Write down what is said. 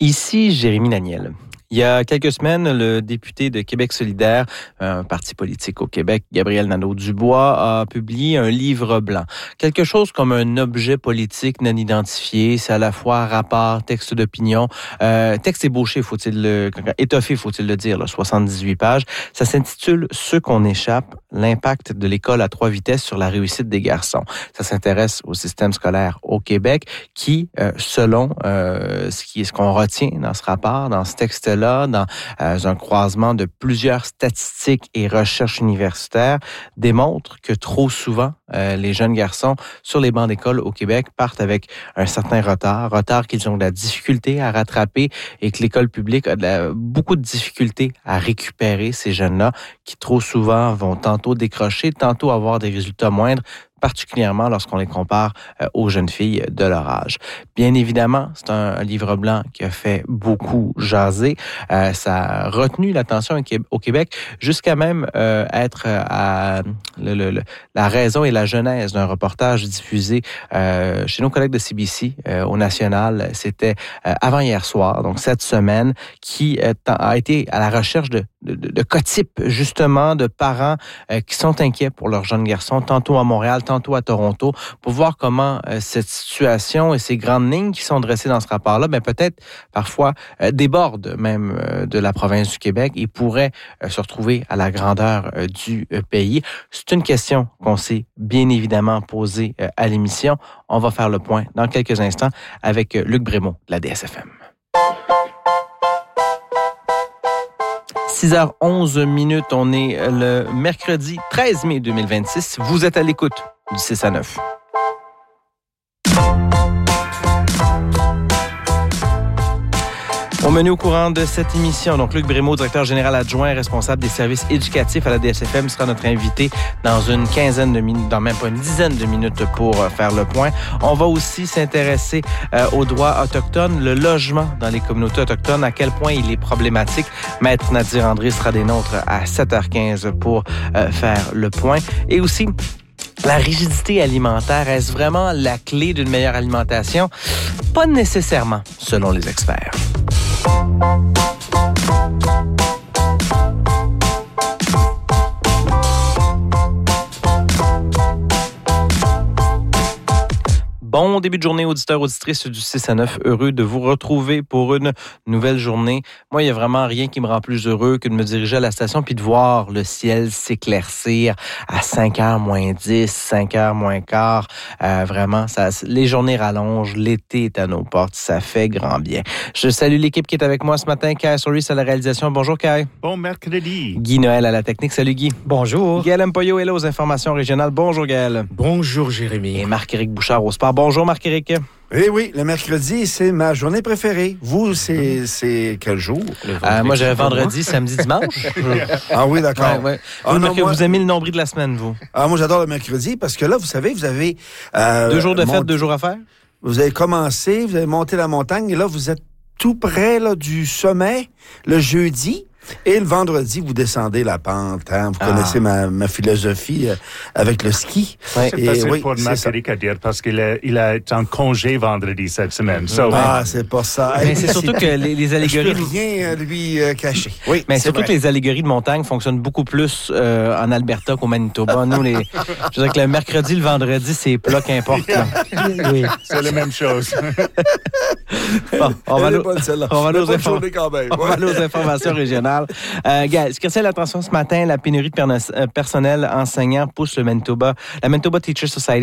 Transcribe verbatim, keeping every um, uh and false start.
Ici Jérémy Daniel. Il y a quelques semaines, le député de Québec solidaire, un parti politique au Québec, Gabriel Nadeau-Dubois, a publié un livre blanc. Quelque chose comme un objet politique non identifié. C'est à la fois rapport, texte d'opinion, euh, texte ébauché, faut-il le, étoffé, faut-il le dire, là, soixante-dix-huit pages. Ça s'intitule « Ceux qu'on échappe, l'impact de l'école à trois vitesses sur la réussite des garçons ». Ça s'intéresse au système scolaire au Québec qui, euh, selon euh, ce qui, ce qu'on retient dans ce rapport, dans ce texte-là, dans euh, un croisement de plusieurs statistiques et recherches universitaires, démontre que trop souvent, euh, les jeunes garçons sur les bancs d'école au Québec partent avec un certain retard, retard qu'ils ont de la difficulté à rattraper et que l'école publique a de la, beaucoup de difficultés à récupérer ces jeunes-là qui trop souvent vont tantôt décrocher, tantôt avoir des résultats moindres, particulièrement lorsqu'on les compare euh, aux jeunes filles de leur âge. Bien évidemment, c'est un, un livre blanc qui a fait beaucoup jaser. Euh, ça a retenu l'attention au Québec jusqu'à même euh, être à le, le, le, la raison et la genèse d'un reportage diffusé euh, chez nos collègues de C B C euh, au National. C'était euh, avant hier soir, donc cette semaine, qui euh, a été à la recherche de, de, de, de co-types, justement, de parents euh, qui sont inquiets pour leurs jeunes garçons, tantôt à Montréal, tantôt à Toronto, pour voir comment euh, cette situation et ces grandes lignes qui sont dressées dans ce rapport-là, ben peut-être parfois euh, débordent même euh, de la province du Québec et pourraient euh, se retrouver à la grandeur euh, du euh, pays. C'est une question qu'on s'est bien évidemment posée euh, à l'émission. On va faire le point dans quelques instants avec euh, Luc Brémaud de la D S F M. six heures onze minutes, on est le mercredi treize mai deux mille vingt-six. Vous êtes à l'écoute du six à neuf. Au menu au courant de cette émission, donc Luc Brémaud, directeur général adjoint responsable des services éducatifs à la D S F M, sera notre invité dans une quinzaine de minutes, dans même pas une dizaine de minutes pour faire le point. On va aussi s'intéresser euh, aux droits autochtones, le logement dans les communautés autochtones, à quel point il est problématique. Maître Nadir André sera des nôtres à sept heures quinze pour euh, faire le point. Et aussi, la rigidité alimentaire, est-ce vraiment la clé d'une meilleure alimentation? Pas nécessairement, selon les experts. Bon début de journée, auditeurs, auditrices du six à neuf. Heureux de vous retrouver pour une nouvelle journée. Moi, il n'y a vraiment rien qui me rend plus heureux que de me diriger à la station puis de voir le ciel s'éclaircir à cinq heures moins dix, cinq heures moins quart. Euh, vraiment, ça, les journées rallongent. L'été est à nos portes. Ça fait grand bien. Je salue l'équipe qui est avec moi ce matin. Kai Soris à la réalisation. Bonjour, Kai. Bon mercredi. Guy Noël à la technique. Salut, Guy. Bonjour. Gaël Mpoyo est là aux informations régionales. Bonjour, Gaël. Bonjour, Jérémy. Et Marc-Éric Bouchard au sport. Bonjour, Marc-Éric. Eh oui, le mercredi, c'est ma journée préférée. Vous, c'est, c'est quel jour? Euh, moi, j'ai vendredi, samedi, dimanche. Ah oui, d'accord. Ouais, ouais. Ah, vous, non, moi... vous aimez le nombril de la semaine, vous? Ah, moi, j'adore le mercredi parce que là, vous savez, vous avez... Euh, deux jours de fête, mont... deux jours à faire? Vous avez commencé, vous avez monté la montagne et là, vous êtes tout près là, du sommet le jeudi. Et le vendredi, vous descendez la pente. Hein? Vous ah. connaissez ma, ma philosophie euh, avec le ski. Ouais. C'est et, facile oui, pour Marc-Éric à dire parce qu'il est, il est en congé vendredi cette semaine. So, ah, ouais. c'est pas ça. Mais c'est surtout que les, les allégories... Je peux rien euh, lui euh, cacher. Oui, mais surtout vrai. que les allégories de montagne fonctionnent beaucoup plus euh, en Alberta qu'au Manitoba. Nous, les, je dirais que le mercredi, le vendredi, c'est plat qu'importe. Oui. C'est la même chose. Bon, on va, Elle nous, est bonne, celle-là. on va aller aux, inform... ouais. aux informations régionales. Euh, ce qui retient l'attention ce matin, la pénurie de personnel enseignant pousse le Manitoba, la Manitoba Teachers Society